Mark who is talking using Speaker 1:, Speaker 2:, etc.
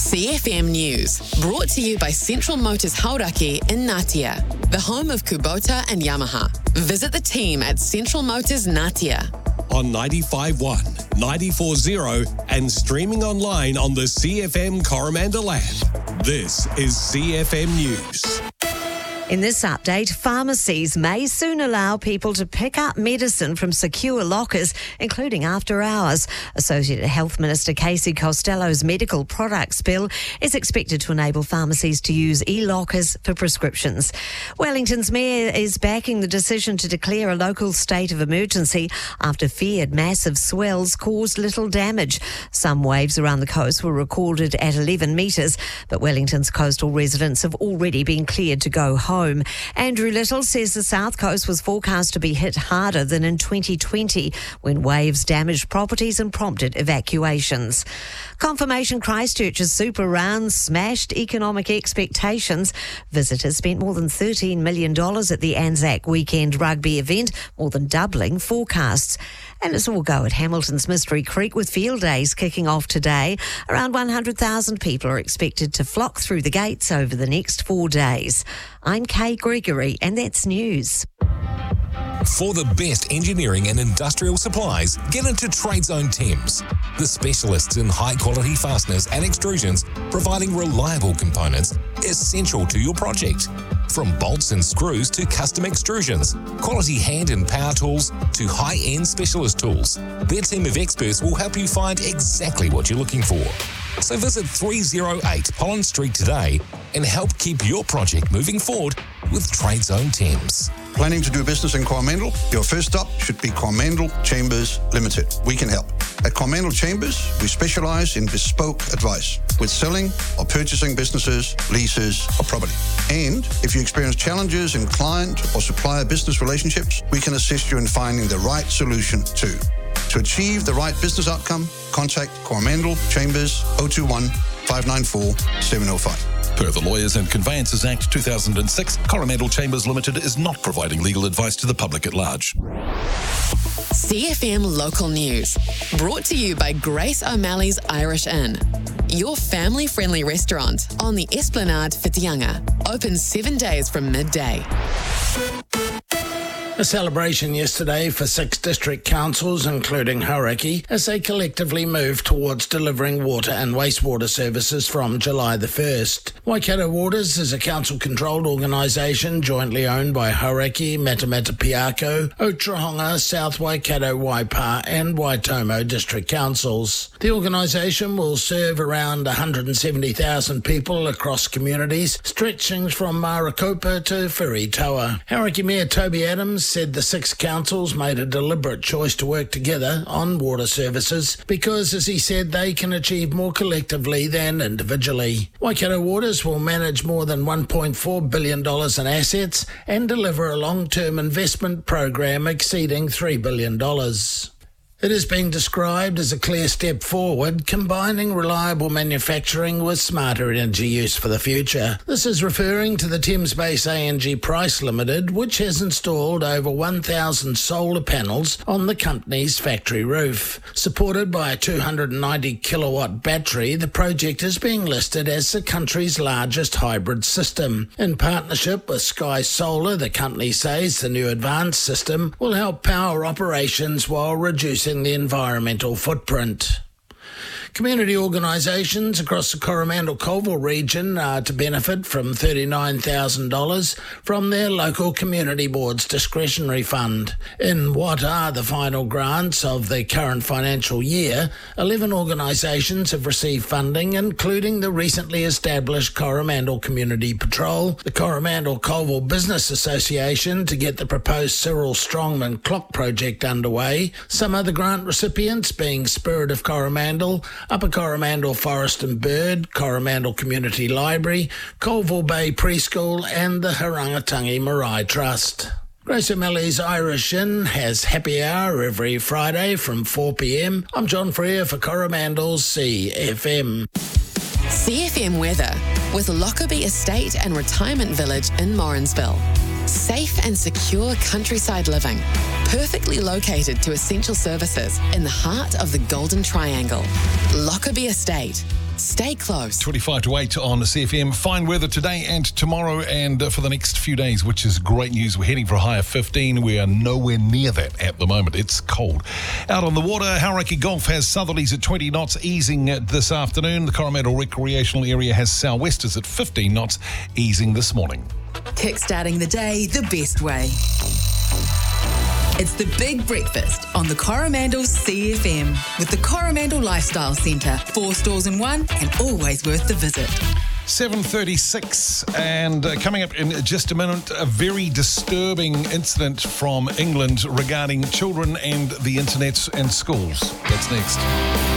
Speaker 1: CFM News, brought to you by Central Motors Hauraki in Ngatea, the home of Kubota and Yamaha. Visit the team at Central Motors Ngatea.
Speaker 2: On 95.1, 94.0 and streaming online on the CFM Coromandel app. This is CFM News.
Speaker 3: In this update, pharmacies may soon allow people to pick up medicine from secure lockers, including after hours. Associate Health Minister Casey Costello's medical products bill is expected to enable pharmacies to use e-lockers for prescriptions. Wellington's mayor is backing the decision to declare a local state of emergency after feared massive swells caused little damage. Some waves around the coast were recorded at 11 metres, but Wellington's coastal residents have already been cleared to go home. Andrew Little says the south coast was forecast to be hit harder than in 2020 when waves damaged properties and prompted evacuations. Confirmation Christchurch's Super Round smashed economic expectations. Visitors spent more than $13 million at the Anzac weekend rugby event, more than doubling forecasts. And it's all go at Hamilton's Mystery Creek with field days kicking off today. Around 100,000 people are expected to flock through the gates over the next 4 days. I'm Kay Gregory, and that's news.
Speaker 4: For the best engineering and industrial supplies, get into Trade Zone Thames, the specialists in high-quality fasteners and extrusions, providing reliable components essential to your project. From bolts and screws to custom extrusions, quality hand and power tools to high-end specialist tools, their team of experts will help you find exactly what you're looking for. So visit 308 Pollen Street today and help keep your project moving forward with Trade Zone Thames.
Speaker 5: Planning to do business in Coromandel? Your first stop should be Coromandel Chambers Limited. We can help. At Coromandel Chambers, we specialise in bespoke advice with selling or purchasing businesses, leases or property. And if you experience challenges in client or supplier business relationships, we can assist you in finding the right solution too. To achieve the right business outcome, contact Coromandel Chambers 021 594 705.
Speaker 6: Per the Lawyers and Conveyances Act 2006, Coromandel Chambers Limited is not providing legal advice to the public at large.
Speaker 1: CFM Local News, brought to you by Grace O'Malley's Irish Inn, your family-friendly restaurant on the Esplanade Whitianga, open 7 days from midday.
Speaker 7: A celebration yesterday for 6 district councils, including Hauraki, as they collectively move towards delivering water and wastewater services from July the 1st. Waikato Waters is a council-controlled organisation jointly owned by Hauraki, Matamata Piako, Otahonga, South Waikato, Waipa and Waitomo district councils. The organisation will serve around 170,000 people across communities, stretching from Marakopa to Whiritoa. Hauraki Mayor Toby Adams said the 6 councils made a deliberate choice to work together on water services because, as he said, they can achieve more collectively than individually. Waikato Waters will manage more than $1.4 billion in assets and deliver a long-term investment program exceeding $3 billion. It is being described as a clear step forward, combining reliable manufacturing with smarter energy use for the future. This is referring to the Thames Base ANG Price Limited, which has installed over 1,000 solar panels on the company's factory roof. Supported by a 290 kilowatt battery, the project is being listed as the country's largest hybrid system. In partnership with Sky Solar, the company says the new advanced system will help power operations while reducing the environmental footprint. Community organisations across the Coromandel-Colville region are to benefit from $39,000 from their local community board's discretionary fund. In what are the final grants of the current financial year, 11 organisations have received funding, including the recently established Coromandel Community Patrol, the Coromandel-Colville Business Association to get the proposed Cyril Strongman Clock project underway, some other grant recipients being Spirit of Coromandel, Upper Coromandel Forest and Bird, Coromandel Community Library, Colville Bay Preschool and the Harangatangi Marae Trust. Grace O'Malley's Irish Inn has happy hour every Friday from 4 p.m. I'm John Freer for Coromandel's CFM.
Speaker 1: CFM weather with Lockerbie Estate and Retirement Village in Morrinsville. Safe and secure countryside living, perfectly located to essential services in the heart of the Golden Triangle. Lockerbie Estate, Stay close.
Speaker 6: 25 to 8 on CFM. Fine weather today and tomorrow and for the next few days, which is great news. We're heading for a high of 15. We are nowhere near that at the moment. It's cold. Out on the water, Hauraki Gulf has southerlies at 20 knots, easing this afternoon. The Coromandel Recreational Area has sou'westers at 15 knots, easing this morning.
Speaker 8: Kickstarting the day the best way. It's the Big Breakfast on the Coromandel CFM with the Coromandel Lifestyle Centre. 4 stores in one and always worth the visit.
Speaker 6: 7:36 and coming up in just a minute, a very disturbing incident from England regarding children and the internet and schools. That's next.